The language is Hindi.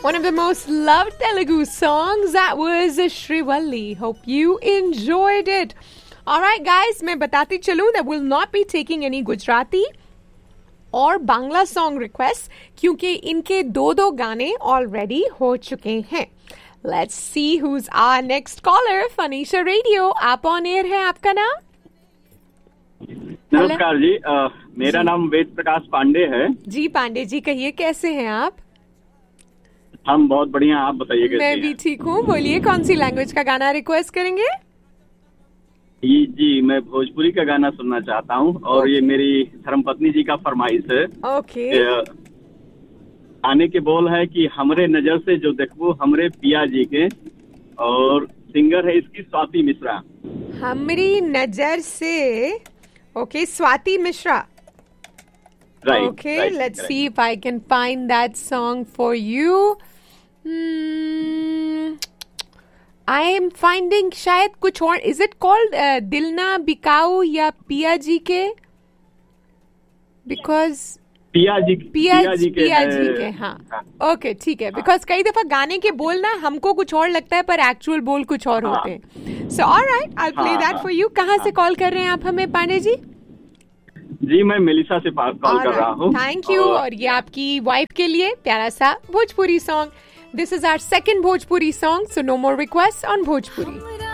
One of the most loved Telugu songs, that was Shrivalli. Hope you enjoyed it. Alright guys, मैं बताती चलूं that we'll not be taking any Gujarati और बांग्ला सॉन्ग रिक्वेस्ट क्योंकि इनके दो गाने ऑलरेडी हो चुके हैं. Let's see who is our next collar. फनीशा radio, आप ऑन एयर है. आपका नाम? नमस्कार जी, मेरा नाम वेद प्रकाश पांडे है. जी पांडे जी, कहिए कैसे हैं आप? हम बहुत बढ़िया, आप बताइए कैसे मैं भी ठीक हूँ. बोलिए कौन सी लैंग्वेज का गाना रिक्वेस्ट करेंगे? जी, मैं भोजपुरी का गाना सुनना चाहता हूँ और ये मेरी धर्मपत्नी जी का फरमाइश है. ओके. आने के बोल है कि हमरे नजर से जो देखबो हमरे पिया जी के, और सिंगर है इसकी स्वाति मिश्रा. हमरी नजर से. Okay, Swati Mishra. Right, Okay, right, let's correct. see if I can find that song for you. I am finding शायद कुछ और. Is it called दिलना बिकाऊ या पिया जी के? Because पिया जी के हाँ. ओके ठीक है. बिकॉज कई दफा गाने के बोल ना हमको कुछ और लगता है पर एक्चुअल बोल कुछ और होते हैं. So alright, I play that for you. कहाँ से कॉल कर रहे हैं आप हमें पांडे जी? जी, मैं मेलिसा से कॉल कर रहा हूँ. Thank you. और ये आपकी वाइफ के लिए प्यारा सा Bhojpuri song. This is our second Bhojpuri song, so no more request on Bhojpuri.